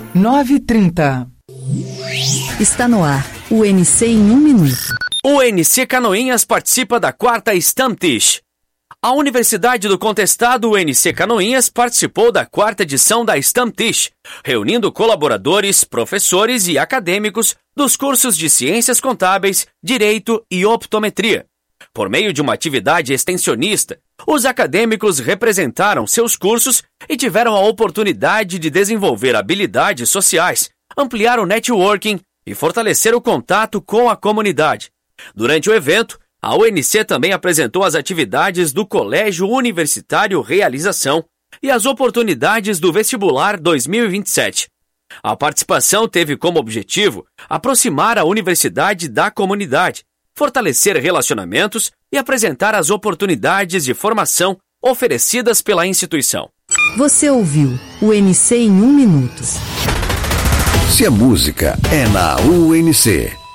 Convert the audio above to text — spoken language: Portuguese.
9h30. Está no ar, o UNC em 1 minuto. O UNC Canoinhas participa da 4ª Stammtisch. A Universidade do Contestado UNC Canoinhas participou da 4ª edição da Stammtisch, reunindo colaboradores, professores e acadêmicos dos cursos de Ciências Contábeis, Direito e Optometria. Por meio de uma atividade extensionista, os acadêmicos representaram seus cursos e tiveram a oportunidade de desenvolver habilidades sociais, ampliar o networking e fortalecer o contato com a comunidade. Durante o evento, a UNC também apresentou as atividades do Colégio Universitário Realização e as oportunidades do Vestibular 2027. A participação teve como objetivo aproximar a universidade da comunidade, fortalecer relacionamentos e apresentar as oportunidades de formação oferecidas pela instituição. Você ouviu o UNC em 1 minuto. Se a música é na UNC,